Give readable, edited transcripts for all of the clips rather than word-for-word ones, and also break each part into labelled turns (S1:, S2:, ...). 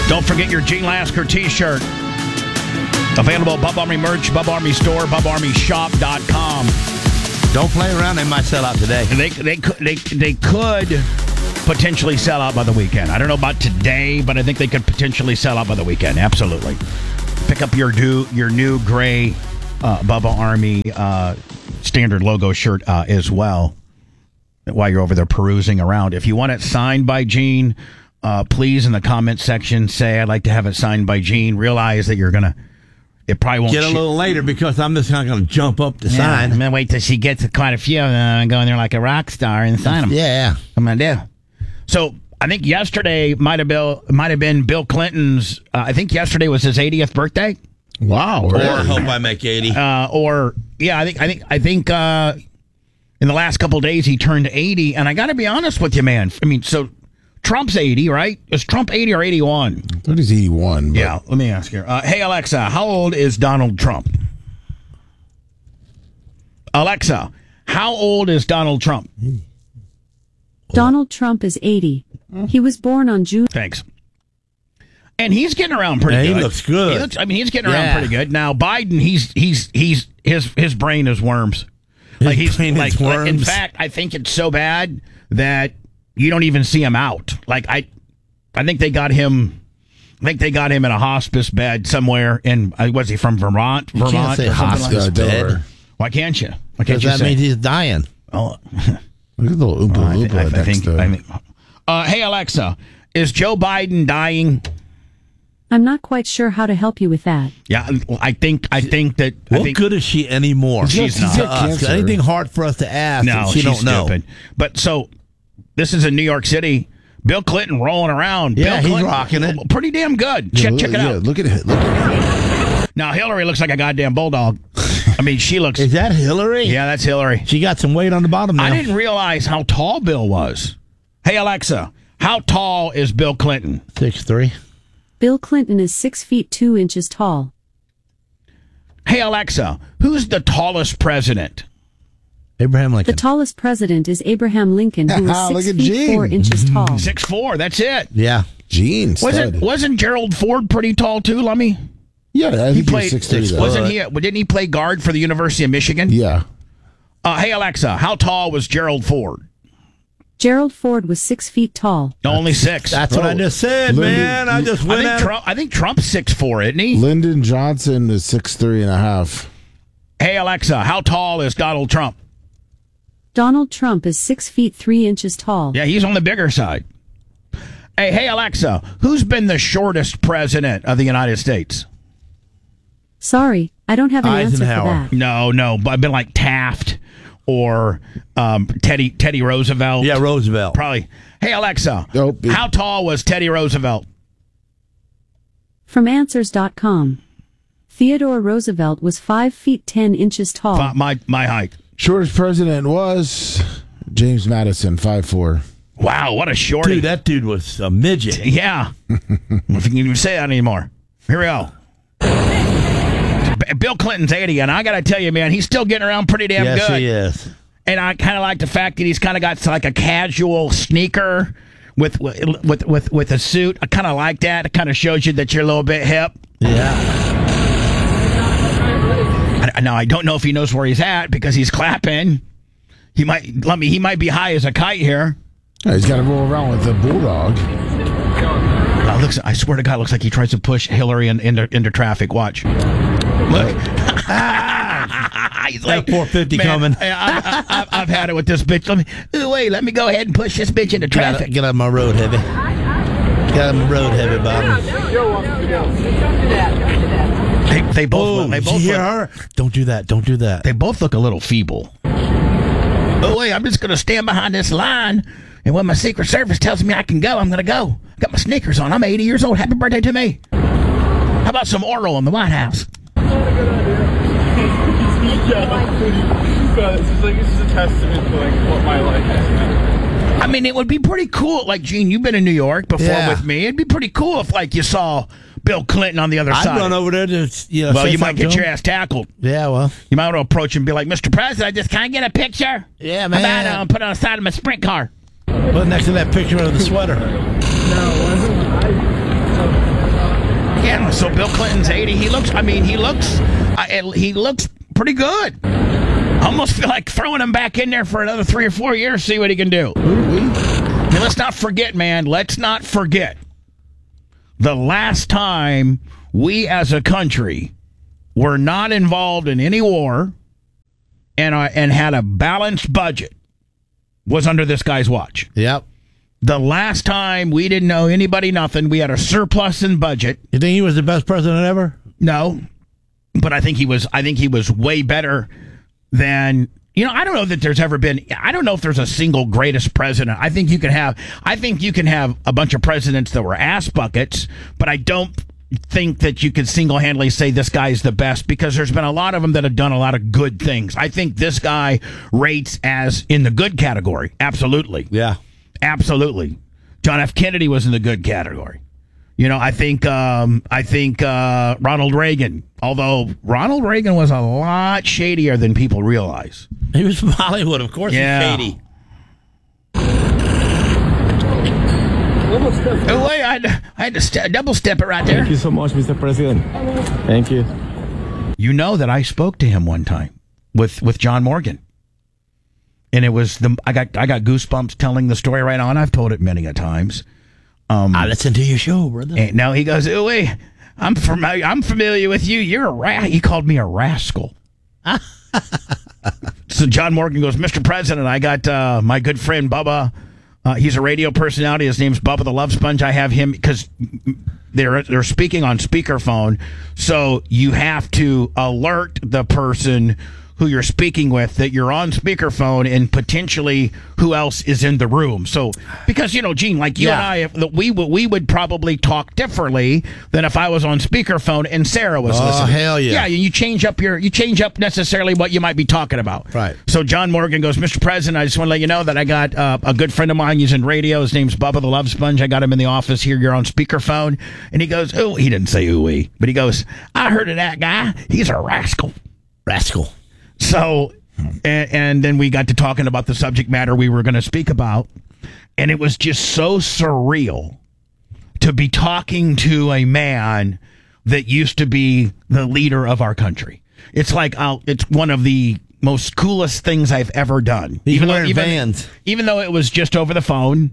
S1: Don't forget your Gene Lasker t-shirt. Available at Bub Army merch, Bub Army store, BubArmyShop.com.
S2: Don't play around. They might sell out today.
S1: They could potentially sell out by the weekend. I don't know about today, but I think they could potentially sell out by the weekend. Absolutely. Pick up your new gray Bubba Army standard logo shirt as well while you're over there perusing around. If you want it signed by Gene, please in the comment section say I'd like to have it signed by Gene. Realize that you're gonna. It probably won't
S2: get a little later because I'm just not going to jump up to sign.
S1: I'm gonna wait till she gets quite a few and go in there like a rock star and sign them.
S2: Yeah,
S1: I'm gonna do. So I think yesterday might have been Bill Clinton's. I think yesterday was his 80th birthday.
S3: Wow!
S2: Really? Or I hope I make 80.
S1: I think in the last couple of days he turned 80, and I got to be honest with you, man. I mean, so Trump's 80, right? Is Trump 80 or 81?
S3: I thought he's 81. But...
S1: Yeah. Let me ask here. Hey Alexa, how old is Donald Trump? Alexa, how old is Donald Trump?
S4: Donald Trump is 80. He was born on June.
S1: Thanks. And he's getting around pretty good.
S2: He looks good.
S1: He's getting around pretty good. Now Biden, his brain is worms.
S2: Worms.
S1: In fact, I think it's so bad that you don't even see him out. Like I think they got him. I think they got him in a hospice bed somewhere in. Was he from Vermont?
S2: You can't say hospice bed.
S1: Why can't you? Why can't
S2: because
S1: you
S2: that
S1: say?
S2: means he's dying.
S1: Oh,
S3: look at the little Oompa Loompa next to him.
S1: Hey Alexa, is Joe Biden dying?
S4: I'm not quite sure how to help you with that.
S1: Yeah, I think that.
S2: What good is she anymore?
S1: She's not.
S2: To us. Anything hard for us to ask?
S1: No,
S2: she
S1: she's
S2: don't
S1: stupid.
S2: know.
S1: But so this is in New York City. Bill Clinton rolling around.
S2: Yeah,
S1: Bill
S2: he's
S1: Clinton,
S2: rocking it.
S1: Pretty damn good. Check it out.
S3: Look at it.
S1: Now Hillary looks like a goddamn bulldog. I mean, she looks.
S2: Is that Hillary?
S1: Yeah, that's Hillary.
S2: She got some weight on the bottom now.
S1: I didn't realize how tall Bill was. Hey Alexa, how tall is Bill Clinton?
S2: 6'3".
S4: Bill Clinton is 6 feet 2 inches tall.
S1: Hey Alexa, who's the tallest president?
S2: Abraham Lincoln.
S4: The tallest president is Abraham Lincoln, who is
S3: Look
S4: 6
S3: at
S4: feet
S3: Gene.
S4: 4 inches tall.
S1: 6'4", that's it.
S2: Yeah.
S3: Gene, stud.
S1: Wasn't Gerald Ford pretty tall too, Lummy?
S3: Yeah, I
S1: He
S3: think
S1: played.
S3: he's 6'3".
S1: Didn't he play guard for the University of Michigan?
S3: Yeah.
S1: Hey Alexa, how tall was Gerald Ford?
S4: Gerald Ford was 6 feet tall.
S1: No, only 6.
S2: That's what I just said, man. I just went out.
S1: I think Trump's 6'4", isn't he?
S3: Lyndon Johnson is 6'3.5".
S1: Hey Alexa, how tall is Donald Trump?
S4: Donald Trump is 6 feet 3 inches tall.
S1: Yeah, he's on the bigger side. Hey Alexa, who's been the shortest president of the United States?
S4: Sorry, I don't have an answer for
S2: Eisenhower.
S4: that.
S1: No, I've been like Taft or Teddy Roosevelt.
S2: Yeah, Roosevelt.
S1: Probably. Hey Alexa,
S3: Nope.
S1: how tall was Teddy Roosevelt?
S4: From Answers.com, Theodore Roosevelt was 5 feet 10 inches tall.
S1: My height.
S3: Shortest president was James Madison, 5'4".
S1: Wow, what a shorty.
S2: Dude, that dude was a midget.
S1: Yeah. If you can even say that anymore. Here we go. Bill Clinton's 80, and I got to tell you, man, he's still getting around pretty damn
S2: yes,
S1: good.
S2: He is.
S1: And I kind of like the fact that he's kind of got like a casual sneaker with a suit. I kind of like that. It kind of shows you that you're a little bit hip.
S2: Yeah.
S1: Now, I don't know if he knows where he's at because he's clapping. He might be high as a kite here.
S3: Yeah, he's got to roll around with a bulldog.
S1: I swear to God, it looks like he tries to push Hillary into traffic. Watch. Look. He's like,
S2: 450 coming.
S1: I've had it with this bitch. Let me go ahead and push this bitch into traffic.
S2: Get out of my road, heavy. Get out of my road, heavy, Bob.
S1: They both. They both.
S2: Did you hear her? Don't do that. Don't do that.
S1: They both look a little feeble. Oh wait, I'm just gonna stand behind this line, and when my Secret Service tells me I can go, I'm gonna go. Got my sneakers on. I'm 80 years old. Happy birthday to me. How about some oral in the White House?
S5: This is a testament to what my life is.
S1: I mean, it would be pretty cool. Like, Gene, you've been in New York before with me. It'd be pretty cool if, you saw Bill Clinton on the other side.
S2: I'd run over there to,
S1: Well, you might get your ass tackled.
S2: Yeah, well.
S1: You might want to approach him and be like, Mr. President, just can I get a picture?
S2: Yeah, man.
S1: How about put it on the side of my sprint car?
S2: Put it next to that picture of the sweater.
S1: So Bill Clinton's 80. He looks pretty good. Almost feel like throwing him back in there for another 3 or 4 years, see what he can do. Now, let's not forget, man. Let's not forget the last time we as a country were not involved in any war and had a balanced budget was under this guy's watch.
S2: Yep.
S1: The last time we didn't owe anybody nothing, we had a surplus in budget.
S2: You think he was the best president ever?
S1: No, but I think he was way better than, I don't know that there's ever been, I don't know if there's a single greatest president. I think you can have a bunch of presidents that were ass buckets, but I don't think that you could single-handedly say this guy is the best, because there's been a lot of them that have done a lot of good things. I think this guy rates as in the good category. Absolutely.
S2: Yeah.
S1: Absolutely. John F. Kennedy was in the good category. I think Ronald Reagan, although Ronald Reagan was a lot shadier than people realize.
S2: He was from Hollywood, of course.
S1: Yeah.
S2: He's shady.
S1: Oh, wait, I had to double step it right there.
S5: Thank you so much, Mr. President. Thank you.
S1: You know that I spoke to him one time with John Morgan. And it was I got goosebumps telling the story right on. I've told it many a times.
S2: I listen to your show, brother.
S1: And now he goes, oh, wait, I'm familiar with you. You're he called me a rascal. So John Morgan goes, Mr. President, I got my good friend Bubba. He's a radio personality. His name's Bubba the Love Sponge. I have him because they're speaking on speakerphone. So you have to alert the person who you're speaking with that you're on speakerphone and potentially who else is in the room. So, because, Gene, like you and I, we would probably talk differently than if I was on speakerphone and Sarah was listening.
S2: Oh, hell yeah.
S1: Yeah, you change up necessarily what you might be talking about.
S2: Right.
S1: So John Morgan goes, Mr. President, I just want to let you know that I got a good friend of mine. He's in radio. His name's Bubba the Love Sponge. I got him in the office here. You're on speakerphone. And he goes, oh, he didn't say ooh-wee, but he goes, I heard of that guy. He's a rascal.
S2: Rascal.
S1: So, and then we got to talking about the subject matter we were going to speak about, and it was just so surreal to be talking to a man that used to be the leader of our country. It's like, it's one of the most coolest things I've ever done.
S2: Even though
S1: it was just over the phone,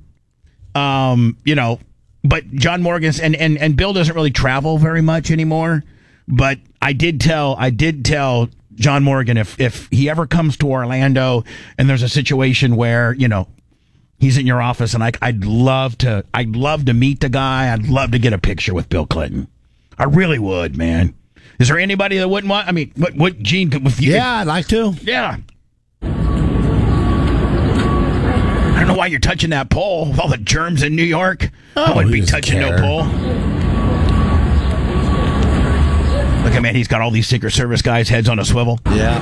S1: but John Morgan's and Bill doesn't really travel very much anymore, but I did tell John Morgan, if he ever comes to Orlando and there's a situation where, he's in your office and I'd love to meet the guy. I'd love to get a picture with Bill Clinton. I really would, man. Is there anybody that wouldn't want? I mean, what Gene, with you?
S2: Yeah, I'd like to.
S1: Yeah. I don't know why you're touching that pole with all the germs in New York. I wouldn't be touching no pole. Look at, man, he's got all these Secret Service guys' heads on a swivel.
S2: Yeah.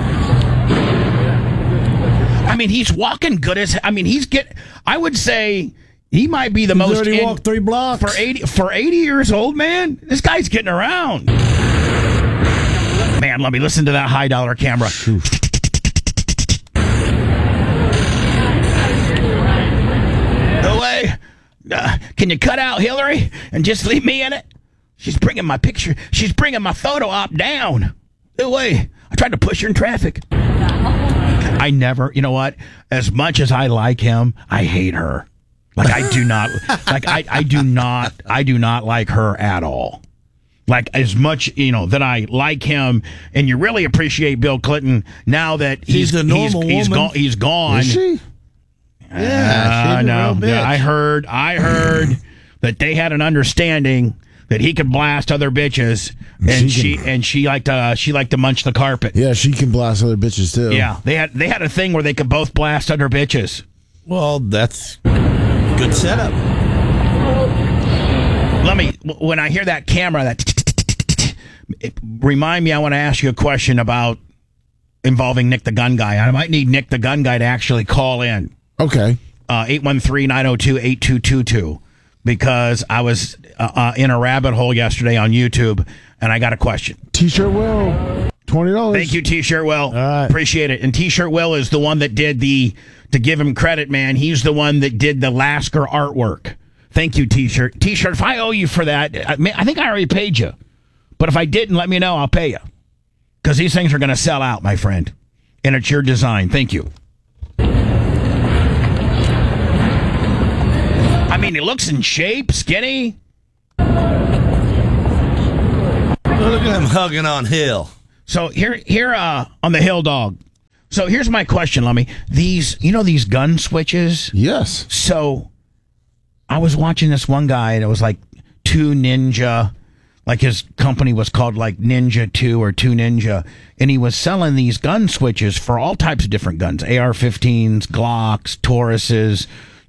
S1: I mean, he's walking good as... I would say he might be the most...
S2: already walked 3 blocks.
S1: For 80 years old, man, this guy's getting around. Man, let me listen to that high-dollar camera. No way. Can you cut out Hillary and just leave me in it? She's bringing my picture. She's bringing my photo op down. No way. I tried to push her in traffic. I never, you know what? As much as I like him, I hate her. Like, I do not, I do not like her at all. Like, as much, that I like him, and you really appreciate Bill Clinton now that
S2: he's a normal woman.
S1: He's gone.
S2: Is she? Yeah, she's a real bitch.
S1: Yeah, I heard that they had an understanding that he could blast other bitches, and she liked to munch the carpet.
S3: Yeah, she can blast other bitches too.
S1: Yeah, they had a thing where they could both blast other bitches.
S2: Well, that's good setup.
S1: When I hear that camera, remind me. I want to ask you a question about involving Nick the Gun Guy. I might need Nick the Gun Guy to actually call in.
S3: Okay.
S1: 813-902-8222. Because I was in a rabbit hole yesterday on YouTube, and I got a question.
S3: T-shirt Will, $20.
S1: Thank you, T-shirt Will.
S3: All right.
S1: Appreciate it. And T-shirt Will is the one that did to give him credit, man, he's the one that did the Lasker artwork. Thank you, T-shirt. T-shirt, if I owe you for that, I think I already paid you. But if I didn't, let me know. I'll pay you. Because these things are going to sell out, my friend. And it's your design. Thank you. I mean, he looks in shape, skinny.
S2: Look at him hugging on Hill.
S1: So here on the Hill Dog. So here's my question, Lummy. These gun switches?
S3: Yes.
S1: So I was watching this one guy that was like 2 Ninja, like his company was called like Ninja 2 or 2 Ninja, and he was selling these gun switches for all types of different guns, AR-15s, Glocks, Tauruses,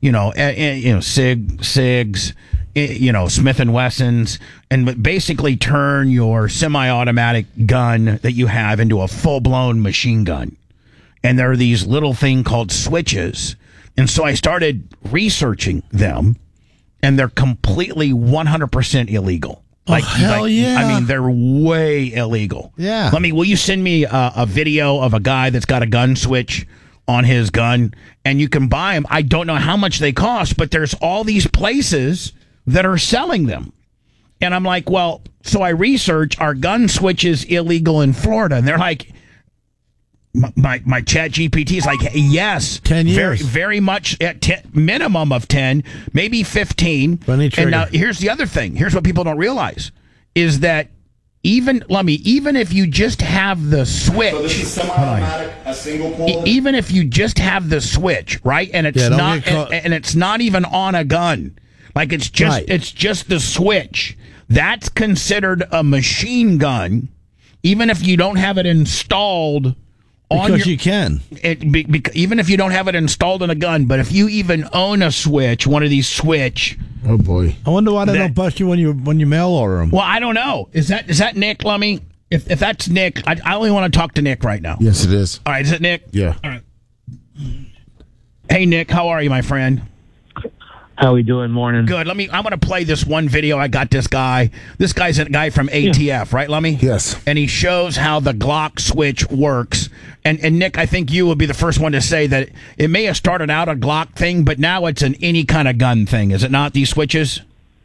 S1: SIGs, Smith and Wessons, and basically turn your semi-automatic gun that you have into a full-blown machine gun. And there are these little thing called switches. And so I started researching them, and they're completely 100% illegal.
S2: Yeah.
S1: I mean, they're way illegal.
S2: Yeah.
S1: Will you send me a video of a guy that's got a gun switch on his gun, and you can buy them. I don't know how much they cost, but there's all these places that are selling them. And I'm like, well, so I research, are gun switches illegal in Florida? And they're like, my chat GPT is like, yes.
S2: 10 years.
S1: Very much at minimum of 10, maybe 15. And now here's the other thing. Here's what people don't realize is that even if you just have the switch. So this is semi-automatic, a single pull. Even if you just have the switch, right? And it's and it's not even on a gun. Like it's just the switch. That's considered a machine gun, even if you don't have it installed.
S2: Because you can.
S1: Even if you don't have it installed in a gun, but if you even own a switch, one of these switch.
S3: Oh boy!
S2: I wonder why they don't bust you when you mail order them.
S1: Well, I don't know. Is that Nick, Lummy? If that's Nick, I only want to talk to Nick right now.
S3: Yes, it is.
S1: All right, is it Nick?
S3: Yeah.
S1: All right. Hey, Nick, how are you, my friend?
S5: How we doing? Morning.
S1: Good. I'm going to play this one video. I got this guy. This guy's a guy from ATF, right, Lummy?
S3: Yes.
S1: And he shows how the Glock switch works. And Nick, I think you will be the first one to say that it may have started out a Glock thing, but now it's an any kind of gun thing, is it not, these switches?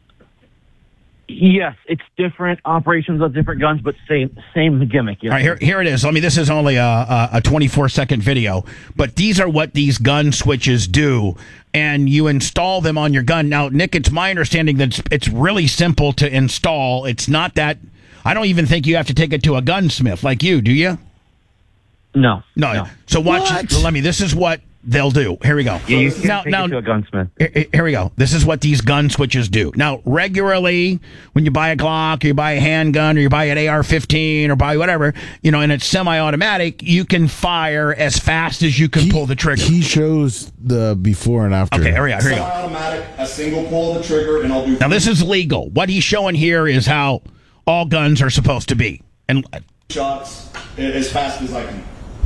S6: Yes, it's different operations of different guns, but same gimmick. Yes.
S1: All right, here it is. This is only a 24-second video, but these are what these gun switches do, and you install them on your gun. Now, Nick, it's my understanding that it's really simple to install. It's not that. I don't even think you have to take it to a gunsmith like you, do you?
S6: No.
S1: So watch. This is what they'll do. Here we go.
S6: Yeah, you can take it to a gunsmith.
S1: Here we go. This is what these gun switches do. Now, regularly, when you buy a Glock, or you buy a handgun, or you buy an AR-15, or buy whatever, and it's semi-automatic, you can fire as fast as you can pull the trigger.
S3: He shows the before and after.
S1: Okay, here we go.
S7: Semi-automatic, a single pull of the trigger, and I'll do.
S1: Now, this is legal. What he's showing here is how all guns are supposed to be. And
S7: shots as fast as I can.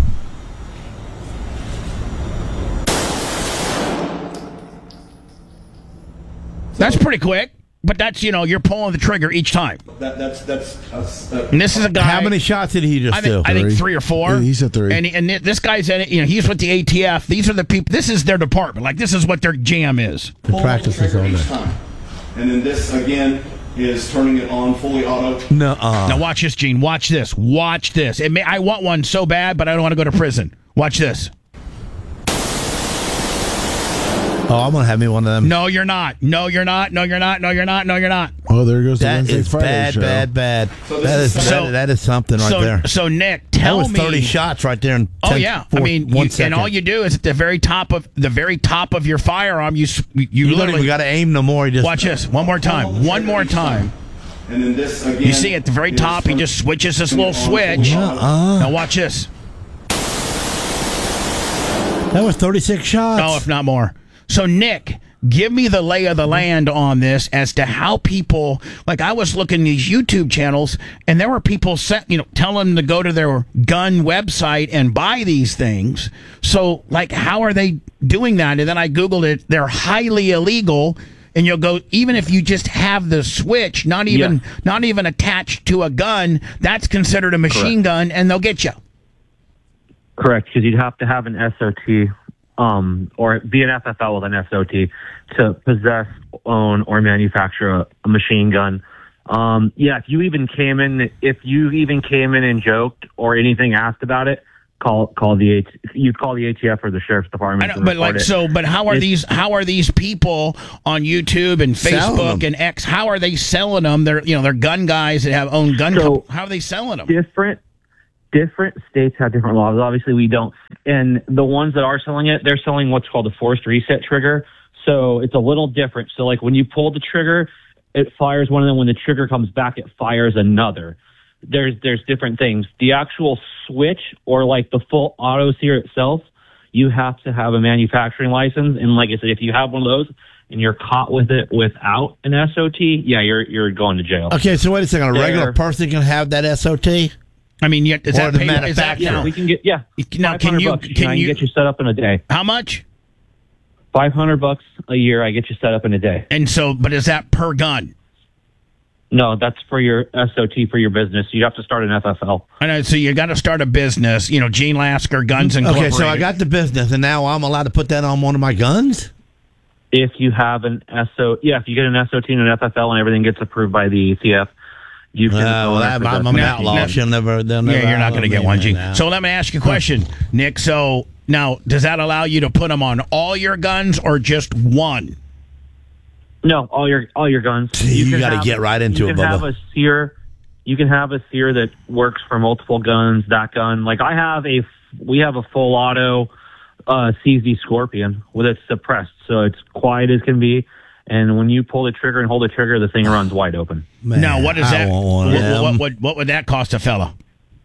S1: That's pretty quick, but that's, you're pulling the trigger each time.
S7: That's
S1: and this is a guy.
S2: How many shots did he just do?
S1: I think 3 or 4.
S3: Yeah, he said 3.
S1: And this guy's in it. He's with the ATF. These are the people. This is their department. Like, this is what their jam is.
S2: The practice is on
S7: each
S2: there.
S7: time. And then this again is turning it on fully auto.
S1: Now watch this, Gene. Watch this. Watch this. I want one so bad, but I don't want to go to prison. Watch this.
S2: Oh, I'm gonna have me one of them.
S1: No, you're not. No, you're not. No, you're not. No, you're not. No, you're not.
S3: Oh, there goes the
S2: That
S3: Wednesday
S2: is
S3: Friday show.
S2: bad.
S7: So
S2: That is something right there.
S1: So Nick,
S2: That
S1: tell
S2: was
S1: me.
S2: 30 shots right there in 10,
S1: Oh yeah,
S2: one second.
S1: and all you do is at the very top of your firearm, you
S2: You don't
S1: literally
S2: even got to aim no more. You just
S1: watch this one more time. One more time.
S7: And then this again.
S1: You see at the very top, he just switches this little switch. Now watch this.
S2: That was 36 shots.
S1: Oh, if not more. So Nick, give me the lay of the land on this as to how people, like I was looking at these YouTube channels and there were people telling them to go to their gun website and buy these things. So like, how are they doing that? And then I Googled it. They're highly illegal. And you'll go, even if you just have the switch, not even attached to a gun, that's considered a machine gun and they'll get you.
S6: Correct, because you'd have to have an SOT or be an FFL with an SOT to possess, own, or manufacture a machine gun Yeah, if you even came in and joked or anything asked about it, call the ATF or the sheriff's department.
S1: I know, but how are these people on YouTube and Facebook and X? How are they selling them? They're gun guys that have own gun. How are they selling them?
S6: Different states have different laws. Obviously, we don't. And the ones that are selling it, they're selling what's called a forced reset trigger. So it's a little different. So like when you pull the trigger, it fires one, and then when the trigger comes back, it fires another. There's different things. The actual switch or like the full auto sear itself, you have to have a manufacturing license. And like I said, if you have one of those and you're caught with it without an SOT, yeah, you're going to jail.
S2: Okay, so wait a second. A regular person can have that SOT?
S1: I mean, is that
S2: the
S1: paid?
S2: manufacturer?
S6: We can get
S1: Now, can you
S6: get you set up in a day?
S1: How much?
S6: $500 a year. I get you set up in a day.
S1: And so, but is that per gun?
S6: No, that's for your SOT for your business. You have to start an FFL.
S1: I know. So you got to start a business. Gene Lasker, Guns Incorporated.
S2: Okay, so I got the business, and now I'm allowed to put that on one of my guns?
S6: If you have if you get an SOT and an FFL and everything gets approved by the ATF, you can.
S2: I'm an outlaw. They'll never
S1: you're not going to get one, Gene.
S2: Now.
S1: So let me ask you a question, Nick. So now, does that allow you to put them on all your guns or just one?
S6: No, all your guns.
S2: You got to get right into it, Bubba.
S6: You can have a sear that works for multiple guns. That gun, like we have a full auto CZ Scorpion with it suppressed, so it's quiet as can be. And when you pull the trigger and hold the trigger, the thing runs wide open.
S2: Man,
S1: now, what is that?
S2: What
S1: would that cost a fella?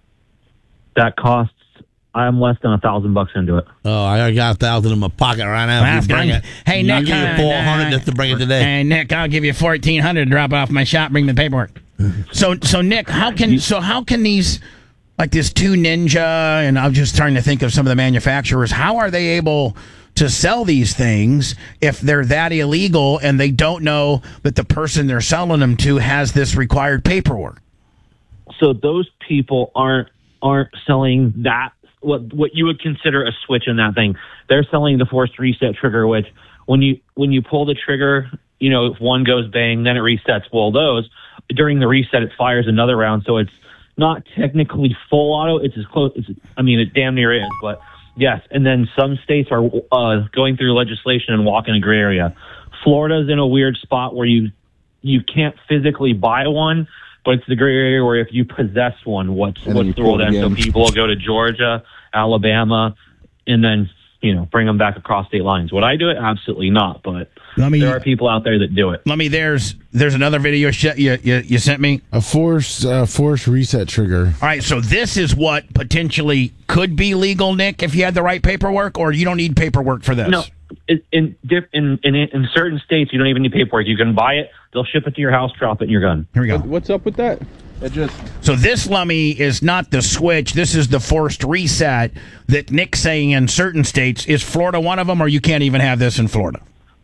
S6: That costs. I'm less than $1,000 into it.
S2: Oh, I got 1,000 in my pocket right now. You bring it.
S1: Hey, Nick,
S2: I'll give you 400 just to bring it today.
S1: Hey, Nick, I'll give you 1,400 to drop it off my shop. Bring the paperwork. So Nick, how can these, like this 2 Ninja, and I'm just trying to think of some of the manufacturers. How are they able to sell these things if they're that illegal and they don't know that the person they're selling them to has this required paperwork?
S6: So those people aren't selling that. What you would consider a switch in that thing. They're selling the forced reset trigger, which when you pull the trigger, if one goes bang, then it resets. Well, those during the reset, it fires another round, so it's not technically full auto. It's as close. It damn near is, but yes. And then some states are going through legislation and walking a gray area. Florida's in a weird spot where you can't physically buy one, but it's the gray area where if you possess one, what's the rule then? So people will go to Georgia, Alabama, and then bring them back across state lines. Would I do it? Absolutely not. But there are people out there that do it.
S1: There's another video you sent me.
S3: A force reset trigger.
S1: All right, so this is what potentially could be legal, Nick, if you had the right paperwork, or you don't need paperwork for this.
S6: No. In certain states, you don't even need paperwork. You can buy it. They'll ship it to your house, drop it in your gun.
S1: Here we go.
S5: What's up with that?
S1: So this, Lummy, is not the switch. This is the forced reset that Nick's saying in certain states. Is Florida one of them, or you can't even have this in Florida?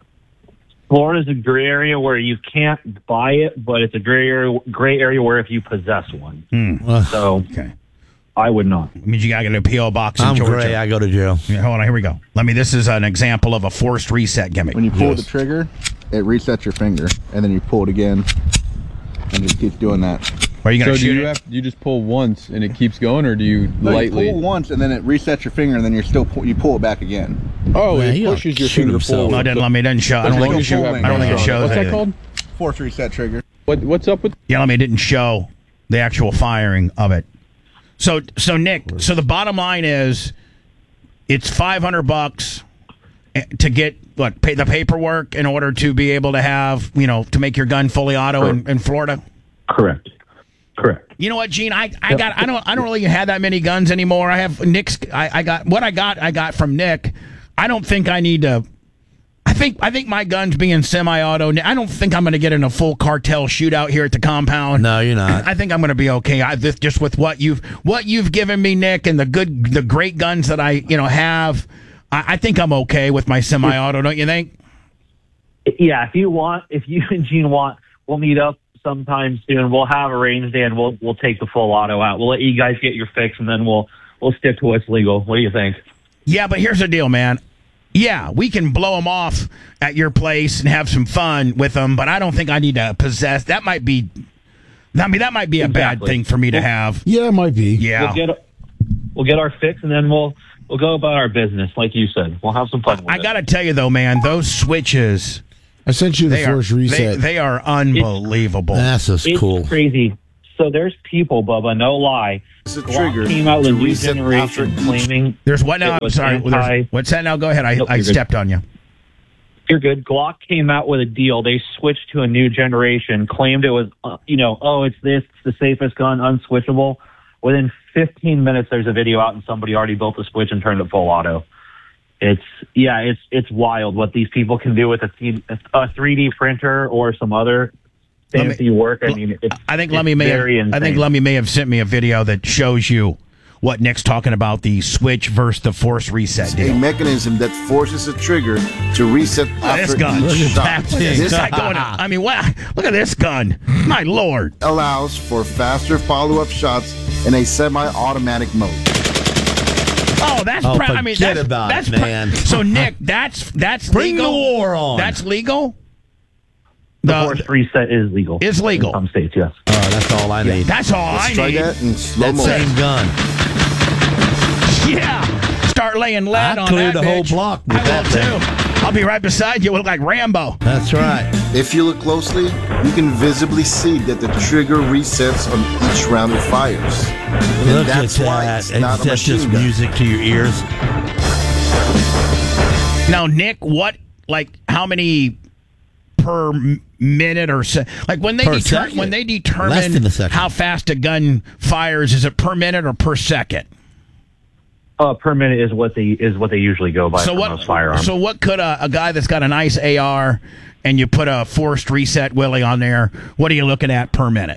S6: Florida's a gray area where you can't buy it, but it's a gray area where if you possess one. So
S1: okay.
S6: I would not.
S1: It means you got to get a P.O. box in Georgia.
S2: Gray, I go to jail.
S1: Yeah, hold on, here we go. This is an example of a forced reset gimmick.
S8: When you pull the trigger, it resets your finger, and then you pull it again, and just keeps doing that.
S1: Are you going to shoot
S5: it? You just pull once and it keeps going, or do you lightly?
S8: You pull once and then it resets your finger, and then you pull it back again.
S5: Oh, it pushes your finger forward.
S1: No, it doesn't show. I don't think it shows.
S5: What's that called?
S8: Force reset trigger.
S5: What's up with?
S1: Yeah, it didn't show the actual firing of it. So Nick, so the bottom line is, it's $500 to get pay the paperwork in order to be able to have to make your gun fully auto in Florida.
S6: Correct.
S1: You know what, Gene? I don't really have that many guns anymore. I have Nick's. I got from Nick. I don't think I need to. I think my gun's being semi-auto. I don't think I'm going to get in a full cartel shootout here at the compound.
S2: No, you're not.
S1: I think I'm going to be okay. Just with what you've given me, Nick, and the great guns that I have. I think I'm okay with my semi-auto. Don't you think?
S6: Yeah. If you and Gene want, we'll meet up sometime soon. We'll have a range day and we'll take the full auto out. We'll let you guys get your fix, and then we'll stick to what's legal. What do you think?
S1: Yeah, but here's the deal, man. Yeah, we can blow them off at your place and have some fun with them, but I don't think I need to possess. That might be I mean, that might be a bad
S6: Exactly.
S1: thing for me to have.
S3: Yeah, it might be.
S1: Yeah.
S6: We'll get our fix, and then we'll go about our business, like you said. We'll have some fun with
S1: I
S6: it.
S1: got to tell you, though, man, those switches,
S3: I sent you the
S1: they are,
S3: force reset.
S1: they are unbelievable.
S2: That's just
S6: It's
S2: cool.
S6: crazy. So there's people, Bubba, no lie.
S7: It's a
S6: Glock
S7: trigger
S6: came out with a
S7: to
S6: new
S7: reset
S6: generation
S7: after each-
S6: claiming
S1: There's what now?
S6: it
S1: I'm
S6: was
S1: sorry.
S6: anti-
S1: What's that now? Go ahead. I
S6: Nope, you're good.
S1: stepped on you.
S6: You're good. Glock came out with a deal. They switched to a new generation, claimed it was, it's this, it's the safest gun, unswitchable. Within 15 minutes, there's a video out and somebody already built the switch and turned it full auto. It's wild what these people can do with a 3D printer or some other fancy work. I mean,
S1: I think
S6: it's
S1: Lummy may have,
S6: very
S1: I think
S6: insane.
S1: Lummy may have sent me a video that shows you what Nick's talking about, the switch versus the force reset
S7: A
S1: deal.
S7: mechanism that forces a trigger to reset
S1: this
S7: after
S1: gun.
S7: each
S1: Look at
S7: shot.
S1: that thing.
S7: This
S1: This guy going, I mean, what? Look at this gun. My Lord.
S7: allows for faster follow-up shots in a semi-automatic mode.
S1: Oh, that's
S2: Oh,
S1: I mean,
S2: forget
S1: that's,
S2: about
S1: that's
S2: it, man.
S1: So Nick, that's
S2: Bring
S1: legal.
S2: the war on.
S1: That's legal.
S6: The force reset is legal.
S1: Is legal.
S6: In some states, yes.
S2: That's all I need.
S1: That's all
S7: Let's
S1: I
S7: try
S1: need.
S7: that in slow
S2: That
S7: motion.
S2: same gun.
S1: Yeah. Start laying lead
S2: I'd
S1: on
S2: clear
S1: that
S2: the whole
S1: bitch.
S2: block with
S1: I
S2: that
S1: will too. I'll be right beside you. Look like Rambo.
S2: That's right.
S7: If you look closely, you can visibly see that the trigger resets on each round it fires. And
S2: Look at
S7: that's why
S2: that.
S7: it's not a
S2: That's just
S7: machine gun.
S2: music to your ears.
S1: Now, Nick, how many per minute or so? Like when they
S2: Per second.
S1: when they
S2: Less
S1: determine
S2: than a second.
S1: how fast a gun fires, is it per minute or per second?
S6: Per minute is what they usually go by for most firearms.
S1: So what could a guy that's got a nice AR and you put a forced reset Willie on there? What are you looking at per minute?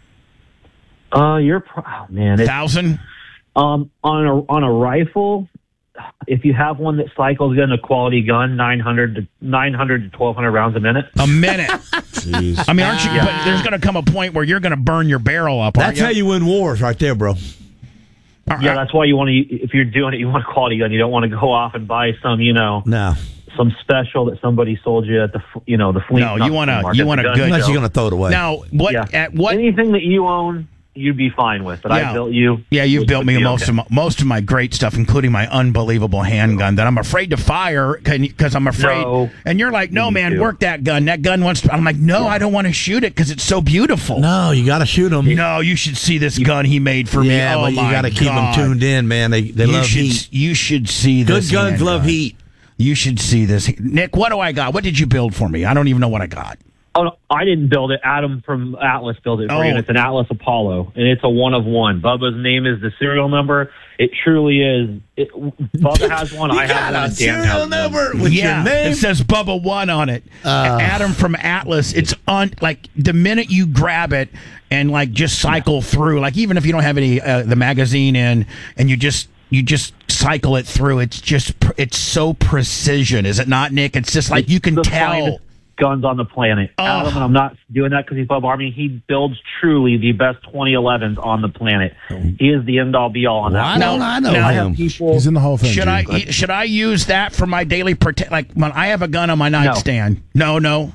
S6: It's
S1: 1,000.
S6: on a rifle. If you have one that cycles in a quality gun, 900 to 1,200 rounds a minute.
S1: A minute.
S3: Jeez.
S1: I mean, aren't you? But there's going to come a point where you're going to burn your barrel up.
S2: That's how you win wars right there, bro.
S6: Yeah, that's why you want to. If you're doing it, you want a quality gun. You don't want to go off and buy some,
S2: No.
S6: some special that somebody sold you at the flea.
S1: No, you want a
S6: market, the gun
S1: good.
S2: Unless
S6: show.
S2: you're going to throw it away.
S1: Now, what
S6: Yeah.
S1: at what?
S6: Anything that you own, you'd be fine with. But
S1: Yeah.
S6: I built you.
S1: Yeah, you've
S6: which
S1: built
S6: would
S1: me
S6: be
S1: most
S6: okay.
S1: of my great stuff, including my unbelievable handgun that I'm afraid to fire because I'm afraid.
S6: No.
S1: And you're like, no,
S6: Me
S1: man,
S6: too.
S1: work that gun. That gun wants to. I'm like, no, I don't want to shoot it because it's so beautiful.
S2: No, you got to shoot them.
S1: No, you should see this gun he made for me.
S2: Yeah,
S1: Oh
S2: but you
S1: my
S2: got to keep them
S1: God.
S2: tuned in, man. They love heat.
S1: You should see
S2: Good
S1: this.
S2: guns
S1: handgun.
S2: love heat.
S1: You should see this. Nick, what do I got? What did you build for me? I don't even know what I got.
S6: Oh, no, I didn't build it. Adam from Atlas built it for you.
S1: Oh.
S6: And it's an Atlas Apollo, and it's a 1 of 1. Bubba's name is the serial number. It truly is. Bubba has one. I have one. and Dan has one.
S2: with
S1: Yeah,
S2: your name.
S1: it says Bubba One on it. Adam from Atlas. It's on like the minute you grab it and like just cycle through. Like even if you don't have any the magazine in, and you just cycle it through. It's so precision, is it not, Nick? It's just like you can
S6: The
S1: tell.
S6: finest guns on the planet.
S1: Oh.
S6: Adam, and I'm not doing that because he's Bubba Army. He builds truly the best 2011s on the planet. He is the end all be all on that.
S2: Why don't I know
S1: now
S6: I
S2: him?
S6: have people.
S3: He's in the Hall of Fame. Gene.
S1: Should I use that for my daily like when I have a gun on my nightstand? No.
S6: No,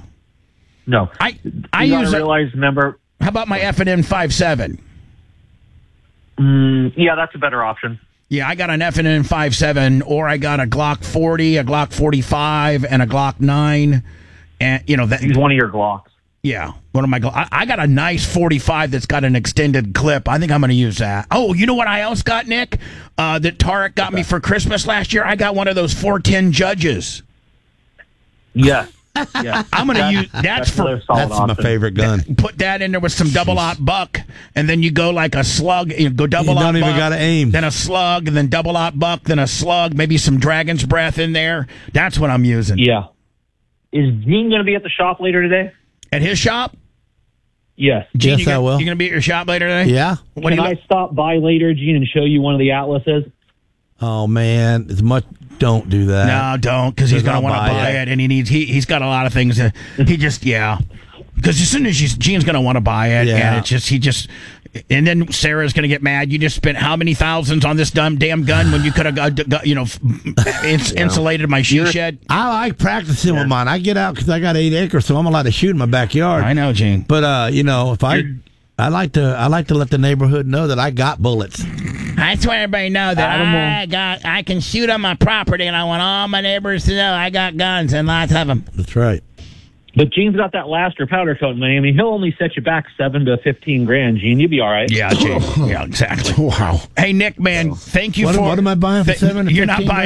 S1: I
S6: you
S1: use
S6: gotta
S1: it.
S6: realize. Remember,
S1: How about my F&N 5.7?
S6: yeah, that's a better option.
S1: Yeah, I got an F&N 5.7, or I got a Glock 40, a Glock 45, and a Glock 9. And, that.
S6: Use one of your Glocks.
S1: Yeah, one of my I got a nice 45 that's got an extended clip. I think I'm going to use that. Oh, you know what I else got, Nick? That Tarek got me for Christmas last year? I got one of those 410 Judges.
S6: Yeah. Yeah.
S1: I'm going to use that's for
S6: another solid
S2: That's my
S6: option.
S2: favorite gun.
S1: put that in there with some double-aught buck, and then you go like a slug. You go double-aught
S2: don't even
S1: buck,
S2: gotta aim.
S1: then a slug, and then double-aught buck, then a slug, maybe some dragon's breath in there. That's what I'm using.
S6: Yeah. Is Gene going to be at the shop later today?
S1: At his shop?
S6: Yes.
S1: Gene,
S2: Yes,
S1: you
S2: I will.
S1: You going to be at your shop later today?
S2: Yeah.
S1: What do
S6: Can
S1: you
S6: I stop by later, Gene, and show you one of the Atlases?
S2: Oh, man. As much. Don't do that.
S1: No, don't, because he's going to
S2: I'll
S1: want to buy it, and he's got a lot of things. Because as soon as Gene's going to want to buy it,
S2: Yeah.
S1: and and then Sarah's going to get mad. You just spent how many thousands on this damn gun when you could have, insulated my she shed?
S2: I like practicing with mine. I get out because I got 8 acres, so I'm allowed to shoot in my backyard.
S1: I know, Gene.
S2: But, if I I like to let the neighborhood know that I got bullets.
S9: I just want everybody to know that I can shoot on my property, and I want all my neighbors to know I got guns and lots of them.
S2: That's right.
S6: But Gene's got that laster powder coat money. I mean, he'll only set you back $7 to $15,000. Gene, you'll be all right.
S1: Yeah, Gene. Yeah, exactly.
S3: Wow.
S1: Hey, Nick, man, thank you for.
S2: What am I buying for $7 to $15,000?
S1: You're not buying